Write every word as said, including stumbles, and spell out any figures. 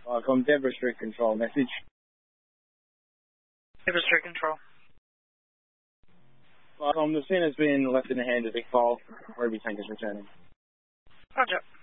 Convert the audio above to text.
Vicom, Deborah Street Control, message. Deborah Street Control. Vicom, the scene has been left in the hands of Vic File. Ruby Tank is returning. Roger.